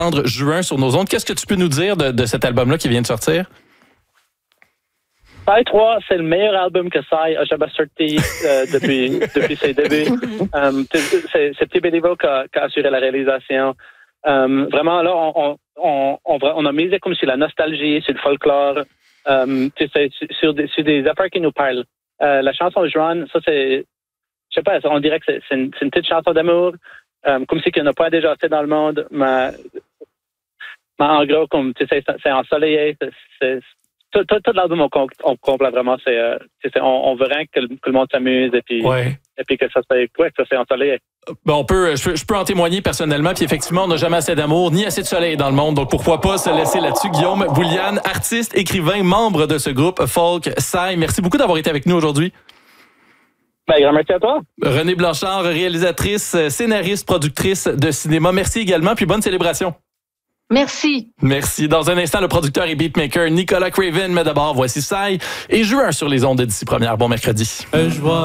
juin sur nos ondes. Qu'est-ce que tu peux nous dire de cet album-là qui vient de sortir? Sai 3, c'est le meilleur album que Sai a jamais sorti depuis ses débuts. C'est Petit Béliveau qui a assuré la réalisation. Vraiment, là, on a misé comme sur la nostalgie, sur le folklore, sur des affaires qui nous parlent. La chanson Juan, ça c'est, je sais pas, on dirait que c'est une petite chanson d'amour, comme si qu'il n'y en a pas déjà assez dans le monde, mais en gros, comme tu sais, c'est ensoleillé, tout l'album on complète vraiment, on veut rien que le monde s'amuse et puis que ça c'est ensoleillé. Bon, je peux en témoigner personnellement, puis effectivement, on n'a jamais assez d'amour ni assez de soleil dans le monde, donc pourquoi pas se laisser là-dessus. Guillaume Bouliane, artiste, écrivain, membre de ce groupe folk Sai. Merci beaucoup d'avoir été avec nous aujourd'hui. Grand merci à toi. Renée Blanchard, réalisatrice, scénariste, productrice de cinéma. Merci également, puis bonne célébration. Merci. Merci. Dans un instant, le producteur et beatmaker Nicolas Craven, mais d'abord, voici Sai et Juin sur les ondes de d'ici première. Bon mercredi.